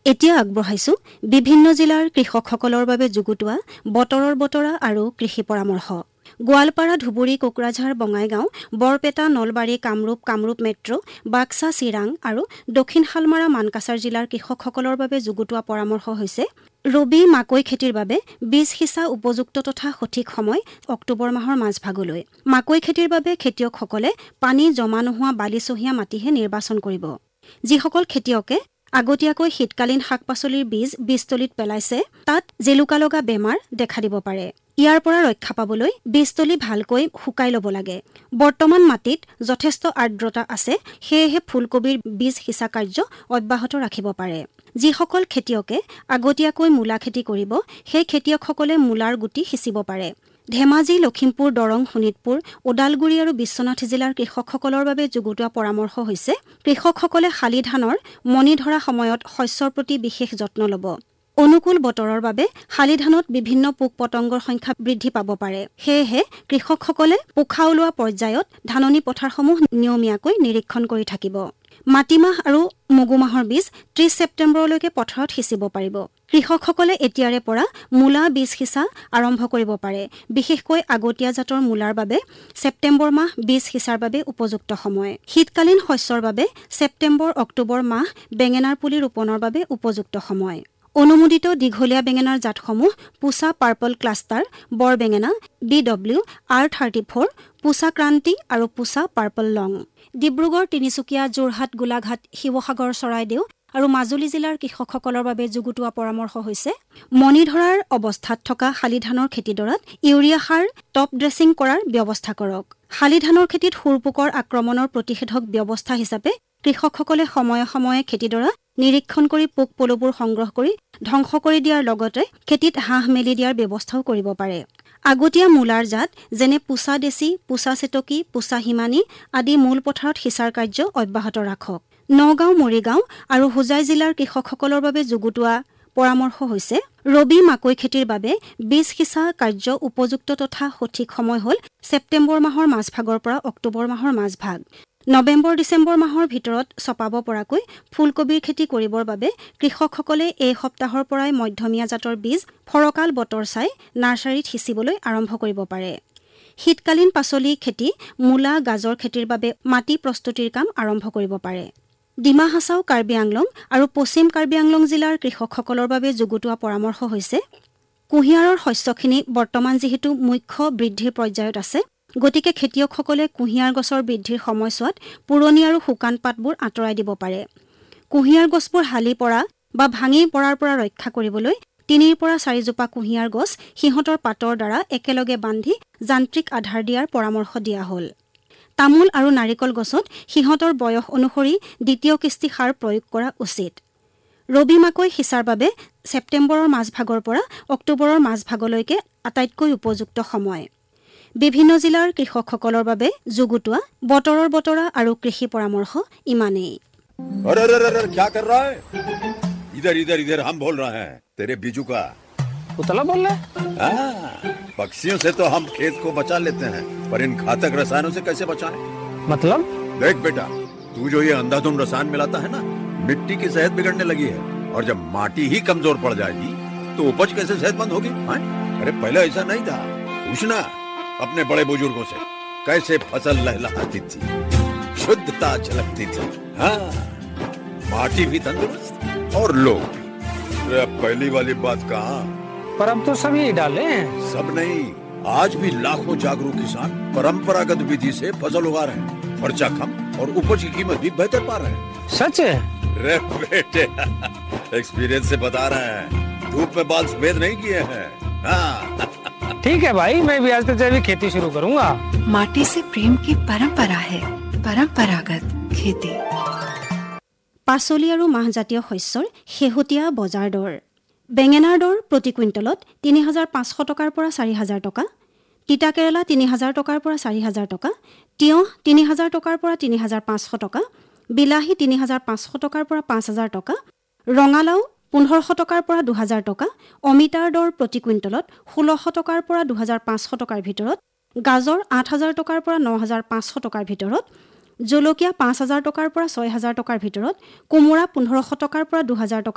এতিয়া আগবঢ়াইছো বিভিন্ন জিলাৰ কৃষকসকলৰ বাবে যুগুতোৱা বতৰৰ বতৰা আৰু কৃষি পৰামৰ্শ। গোৱালপাৰা, ধুবুৰী, কোকৰাঝাৰ, বঙাইগাঁও, বৰপেটা, নলবাৰী, কামৰূপ মেট্ৰ', বাক্সা, চিৰাং আৰু দক্ষিণ শালমাৰা, মানকাছাৰ জিলাৰ কৃষকসকলৰ বাবে যুগুতোৱা পৰামৰ্শ হৈছে ৰবি মাকৈ খেতিৰ বাবে বীজ সিঁচা উপযুক্ত তথা সঠিক সময় অক্টোবৰ মাহৰ মাজভাগলৈ। মাকৈ খেতিৰ বাবে খেতিয়কসকলে পানী জমা নোহোৱা বালিচহীয়া মাটিহে নিৰ্বাচন কৰিব। যিসকল খেতিয়কে আগতীয়াকৈ শীতকালীন শাক-পাচলিৰ বীজতলীত পেলাইছে, তাত জেলুকা লগা বেমাৰ দেখা দিব পাৰে। ইয়াৰ পৰা ৰক্ষা পাবলৈ বীজতলী ভালকৈ শুকাই ল'ব লাগে। বৰ্তমান মাটিত যথেষ্ট আৰ্দ্ৰতা আছে, সেয়েহে ফুলকবিৰ বীজ সিঁচা কাৰ্য অব্যাহত ৰাখিব পাৰে। যিসকল খেতিয়কে আগতীয়াকৈ মূলা খেতি কৰিব, সেই খেতিয়কসকলে মূলাৰ গুটি সিঁচিব পাৰে। ধেমাজি, লখিমপুৰ, দৰং, শোণিতপুৰ, ওদালগুৰি আৰু বিশ্বনাথ জিলাৰ কৃষকসকলৰ বাবে যুগুতোৱা পৰামৰ্শ হৈছে কৃষকসকলে শালি ধানৰ মণি ধৰা সময়ত শস্যৰ প্ৰতি বিশেষ যত্ন ল'ব। অনুকূল বতৰৰ বাবে শালি ধানত বিভিন্ন পোক-পতংগৰ সংখ্যা বৃদ্ধি পাব পাৰে। সেয়েহে কৃষকসকলে পোখা ওলোৱা পৰ্যায়ত ধাননি পথাৰসমূহ নিয়মীয়াকৈ নিৰীক্ষণ কৰি থাকিব। মাটিমাহ আৰু মগুমাহৰ বীজ 30 ছেপ্টেম্বৰলৈকে পথাৰত সিঁচিব পাৰিব। কৃষকসকলে এতিয়াৰে পৰা মূলা বীজ সিঁচা আৰম্ভ কৰিব পাৰে। বিশেষকৈ আগতীয়া জাতৰ মূলাৰ বাবে ছেপ্টেম্বৰ মাহ বীজ সিঁচাৰ বাবে উপযুক্ত সময়। শীতকালীন শস্যৰ বাবে ছেপ্টেম্বৰ-অক্টোবৰ মাহ বেঙেনাৰ পুলি ৰোপণৰ বাবে উপযুক্ত সময়। অনুমোদিত দীঘলীয়া বেঙেনাৰ জাতসমূহ পুছা পাৰ্পল ক্লাষ্টাৰ, বৰ বেঙেনা, BW R34, পুছা ক্ৰান্তি আৰু পুছা পাৰ্পল লং। ডিব্ৰুগড়, তিনিচুকীয়া, যোৰহাট, গোলাঘাট, শিৱসাগৰ, চৰাইদেউ আৰু মাজুলী জিলাৰ কৃষকসকলৰ বাবে যুগুতোৱা পৰামৰ্শ হৈছে মণি ধৰাৰ অৱস্থাত থকা শালি ধানৰ খেতিডৰাত ইউৰিয়া সাৰ টপ ড্ৰেছিং কৰাৰ ব্যৱস্থা কৰক। শালি ধানৰ খেতিত শুৰপোকৰ আক্ৰমণৰ প্ৰতিষেধক ব্যৱস্থা হিচাপে কৃষকসকলে সময়ে সময়ে খেতিডৰা নিৰীক্ষণ কৰি পোক-পলুবোৰ সংগ্ৰহ কৰি ধ্বংস কৰি দিয়াৰ লগতে খেতিত হাঁহ মেলি দিয়াৰ ব্যৱস্থাও কৰিব পাৰে। আগতীয়া মূলাৰ জাত যেনে পুছা দেশী, পুছা চেতকী, পুছা হিমানী আদি মূল পথাৰত সিঁচাৰ কাৰ্য অব্যাহত ৰাখক। নগাঁও, মৰিগাঁও আৰু হোজাই জিলাৰ কৃষকসকলৰ বাবে যুগুতোৱা পৰামৰ্শ হৈছে ৰবি মাকৈ খেতিৰ বাবে বীজ সিঁচা কাৰ্য উপযুক্ত তথা সঠিক সময় হ'ল ছেপ্টেম্বৰ মাহৰ মাজভাগৰ পৰা অক্টোবৰ মাহৰ মাজভাগ। নৱেম্বৰ-ডিচেম্বৰ মাহৰ ভিতৰত চপাব পৰাকৈ ফুলকবিৰ খেতি কৰিবৰ বাবে কৃষকসকলে এই সপ্তাহৰ পৰাই মধ্যমীয়া জাতৰ বীজ ফৰকাল বতৰ চাই নাৰ্চাৰীত সিঁচিবলৈ আৰম্ভ কৰিব পাৰে। শীতকালীন পাচলি খেতি, মূলা, গাজৰ খেতিৰ বাবে মাটি প্ৰস্তুতিৰ কাম আৰম্ভ কৰিব পাৰে। ডিমা হাছাও, কাৰ্বি আংলং আৰু পশ্চিম কাৰ্বি আংলং জিলাৰ কৃষকসকলৰ বাবে যুগুতোৱা পৰামৰ্শ হৈছে কুঁহিয়াৰৰ শস্যখিনি বৰ্তমান যিহেতু মুখ্য বৃদ্ধিৰ পৰ্যায়ত আছে, গতিকে খেতিয়কসকলে কুঁহিয়াৰ গছৰ বৃদ্ধিৰ সময়ছোৱাত পুৰণি আৰু শুকান পাতবোৰ আঁতৰাই দিব পাৰে। কুঁহিয়াৰ গছবোৰ হালি পৰা বা ভাঙি পৰাৰ পৰা ৰক্ষা কৰিবলৈ 3 পৰা 4 জোপা কুঁহিয়াৰ গছ সিহঁতৰ পাতৰ দ্বাৰা একেলগে বান্ধি যান্ত্ৰিক আধাৰ দিয়াৰ পৰামৰ্শ দিয়া হ'ল। তামোল আৰু নাৰিকল গছত সিহঁতৰ বয়স অনুসৰি দ্বিতীয় কিস্তি সাৰ প্ৰয়োগ কৰা উচিত। ৰবি মাকৈ সিঁচাৰ বাবে ছেপ্টেম্বৰৰ মাজভাগৰ পৰা অক্টোবৰৰ মাজভাগলৈকে আটাইতকৈ উপযুক্ত সময়। বিভিন্ন জিলাৰ কৃষকসকলৰ বাবে যুগুতোৱা বতৰৰ বতৰা আৰু কৃষি পৰামৰ্শ ইমানেই। क्या कर रहा है? इधर इधर इधर हम बोल रहे हैं तेरे बीजू का। उतला बोल रहा है? पक्षियों से तो हम खेत को बचा लेते हैं, पर इन घातक रसायनों से कैसे बचाएं? मतलब? देख बेटा, तू जो ये अंधाधुंध रसायन मिलाता है ना, मिट्टी की सेहत बिगड़ने लगी है। और जब माटी ही कमजोर पड़ जाएगी तो उपज कैसे सेहतमंद होगी? अरे पहले ऐसा नहीं था। पूछना अपने बड़े बुजुर्गों से, कैसे फसल लहलहाती थी, शुद्धता झलकती थी। हाँ, माटी भी तंदुरुस्त और लोग भी। अब पहली वाली बात कहाँ? पर अब तो सभी डाले हैं। सब नहीं, आज भी लाखों जागरूक किसान परंपरागत विधि से फसल उगा रहे हैं। खर्चा कम और उपज की कीमत भी बेहतर पा रहे हैं। सच है? रे बेटे, एक्सपीरियंस से बता रहे हैं, धूप में बाल सफेद नहीं किए हैं। हाँ। ठीक है भाई, मैं भी आज से जैविक खेती शुरू करूंगा। माटी से प्रेम की परंपरा है परंपरागत खेती। পাচলি আৰু মাহজাতীয় শস্যৰ শেহতীয়া বজাৰ দৰ। বেঙেনাৰ দৰ প্ৰতি কুইণ্টলত 3,500 টকাৰ পৰা 4,000 টকা, তিতা কেৰেলা 3,000 টকাৰ পৰা 4,000 টকা, তিয়ঁহ 3,000 টকাৰ পৰা 3,500 টকা, বিলাহী 3,500 টকাৰ পৰা 5,000 টকা, ৰঙালাও 1,500 টকাৰ পৰা 2,000 টকা, অমিতাৰ দৰ প্ৰতি কুইণ্টলত 1,600 টকাৰ পৰা 2,500 টকাৰ ভিতৰত, গাজৰ 8,000 টকাৰ পৰা 9,500 টকাৰ ভিতৰত, জলকীয়া 5,000 টকাৰ পৰা 6,000 টকাৰ ভিতৰত, কোমোৰা 1,500 টকাৰ পৰা 2,000 টকা